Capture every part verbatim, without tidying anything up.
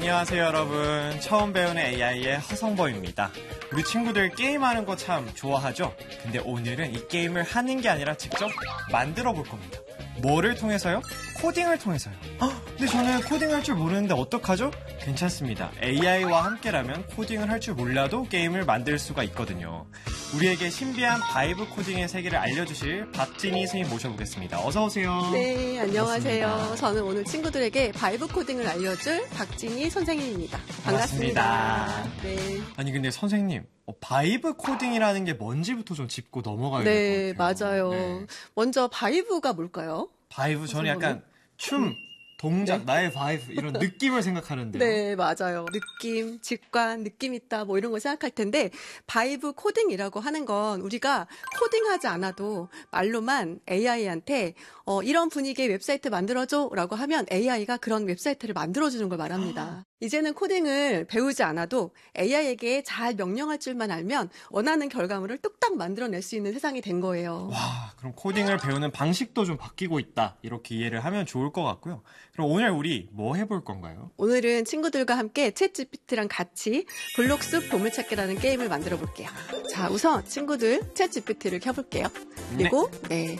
안녕하세요 여러분. 처음 배우는 에이아이의 허성범입니다. 우리 친구들 게임하는 거 참 좋아하죠? 근데 오늘은 이 게임을 하는 게 아니라 직접 만들어 볼 겁니다. 뭐를 통해서요? 코딩을 통해서요. 헉, 근데 저는 코딩 할 줄 모르는데 어떡하죠? 괜찮습니다. 에이아이와 함께라면 코딩을 할 줄 몰라도 게임을 만들 수가 있거든요. 우리에게 신비한 바이브 코딩의 세계를 알려주실 박진희 선생님 모셔보겠습니다. 어서 오세요. 네, 안녕하세요. 반갑습니다. 저는 오늘 친구들에게 바이브 코딩을 알려줄 박진희 선생님입니다. 반갑습니다. 반갑습니다. 네. 아니 근데 선생님, 어, 바이브 코딩이라는 게 뭔지부터 좀 짚고 넘어가야 될 네, 것 같아요. 맞아요. 네. 먼저 바이브가 뭘까요? 바이브 저는 선생님? 약간 춤, 동작, 나의 바이브 이런 느낌을 생각하는데요. 네, 맞아요. 느낌, 직관, 느낌 있다, 뭐 이런 거 생각할 텐데, 바이브 코딩이라고 하는 건 우리가 코딩하지 않아도 말로만 에이아이한테 어, 이런 분위기의 웹사이트 만들어줘 라고 하면 에이아이가 그런 웹사이트를 만들어주는 걸 말합니다. 이제는 코딩을 배우지 않아도 에이아이에게 잘 명령할 줄만 알면 원하는 결과물을 뚝딱 만들어낼 수 있는 세상이 된 거예요. 와, 그럼 코딩을 배우는 방식도 좀 바뀌고 있다. 이렇게 이해를 하면 좋을 것 같고요. 그럼 오늘 우리 뭐 해볼 건가요? 오늘은 친구들과 함께 챗지피티랑 같이 블록숲 보물찾기라는 게임을 만들어 볼게요. 자, 우선 친구들 챗지피티를 켜볼게요. 그리고 네,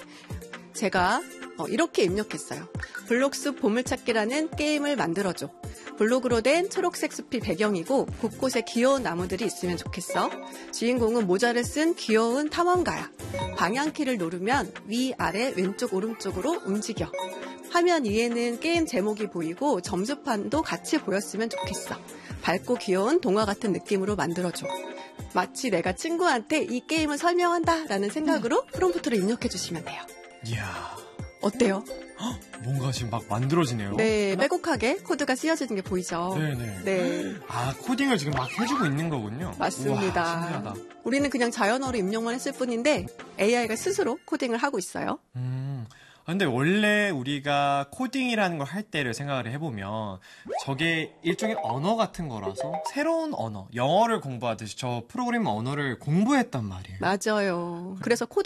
제가 어, 이렇게 입력했어요. 블록숲 보물찾기라는 게임을 만들어줘. 블록으로 된 초록색 숲이 배경이고 곳곳에 귀여운 나무들이 있으면 좋겠어. 주인공은 모자를 쓴 귀여운 탐험가야. 방향키를 누르면 위, 아래, 왼쪽, 오른쪽으로 움직여. 화면 위에는 게임 제목이 보이고 점수판도 같이 보였으면 좋겠어. 밝고 귀여운 동화 같은 느낌으로 만들어줘. 마치 내가 친구한테 이 게임을 설명한다 라는 생각으로 프롬프트를 입력해 주시면 돼요. 이야, 어때요? 뭔가 지금 막 만들어지네요. 네, 빼곡하게 코드가 쓰여지는 게 보이죠? 네네. 네, 아, 코딩을 지금 막 해주고 있는 거군요. 맞습니다. 우와, 신기하다. 우리는 그냥 자연어로 입력만 했을 뿐인데 에이아이가 스스로 코딩을 하고 있어요. 음. 아, 근데 원래 우리가 코딩이라는 걸 할 때를 생각을 해보면 저게 일종의 언어 같은 거라서 새로운 언어, 영어를 공부하듯이 저 프로그래밍 언어를 공부했단 말이에요. 맞아요. 그래서 코딩